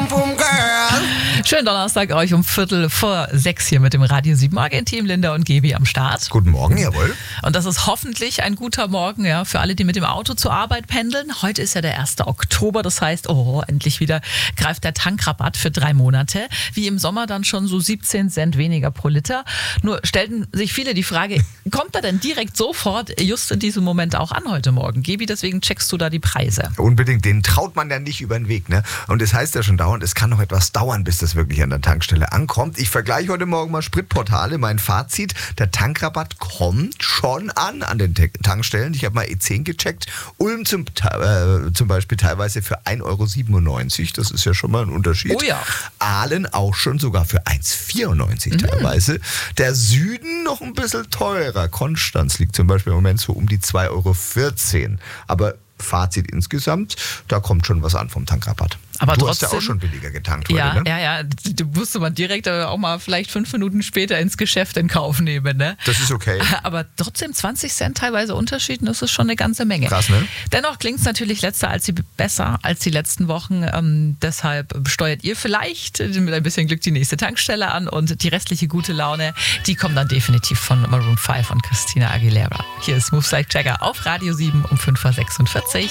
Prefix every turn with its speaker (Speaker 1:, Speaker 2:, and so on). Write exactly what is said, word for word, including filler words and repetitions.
Speaker 1: Pum Pum Girl.
Speaker 2: Schönen Donnerstag euch um Viertel vor sechs hier mit dem Radio sieben Morgen-Team. Linda und Gebi am Start.
Speaker 1: Guten Morgen, jawohl.
Speaker 2: Und das ist hoffentlich ein guter Morgen, ja, für alle, die mit dem Auto zur Arbeit pendeln. Heute ist ja der erste Oktober, das heißt, oh, endlich wieder greift der Tankrabatt für drei Monate. Wie im Sommer dann schon so siebzehn Cent weniger pro Liter. Nur stellten sich viele die Frage, kommt er denn direkt sofort, just in diesem Moment auch an heute Morgen? Gebi, deswegen checkst du da die Preise.
Speaker 1: Unbedingt, den traut man ja nicht über den Weg, ne? Und das heißt ja schon dauernd, es kann noch etwas dauern, bis das wirklich an der Tankstelle ankommt. Ich vergleiche heute Morgen mal Spritportale. Mein Fazit, der Tankrabatt kommt schon an an den Tankstellen. Ich habe mal E zehn gecheckt. Ulm zum, äh, zum Beispiel teilweise für ein Euro siebenundneunzig. Das ist ja schon mal ein Unterschied.
Speaker 2: Oh ja.
Speaker 1: Aalen auch schon sogar für eins Euro vierundneunzig mhm. teilweise. Der Süden noch ein bisschen teurer. Konstanz liegt zum Beispiel im Moment so um die zwei Euro vierzehn. Aber Fazit insgesamt, da kommt schon was an vom Tankrabatt.
Speaker 2: Aber
Speaker 1: du
Speaker 2: trotzdem,
Speaker 1: hast ja auch schon billiger getankt heute,
Speaker 2: ja,
Speaker 1: ne?
Speaker 2: Ja, ja, du musste man direkt auch mal vielleicht fünf Minuten später ins Geschäft in Kauf nehmen, ne?
Speaker 1: Das ist okay.
Speaker 2: Aber trotzdem zwanzig Cent teilweise Unterschied, das ist schon eine ganze Menge.
Speaker 1: Krass, ne?
Speaker 2: Dennoch klingt es natürlich letzter als die, besser als die letzten Wochen. Ähm, deshalb steuert ihr vielleicht mit ein bisschen Glück die nächste Tankstelle an und die restliche gute Laune, die kommt dann definitiv von Maroon fünf und Christina Aguilera. Hier ist Moves Like Jagger auf Radio sieben um fünf Uhr sechsundvierzig.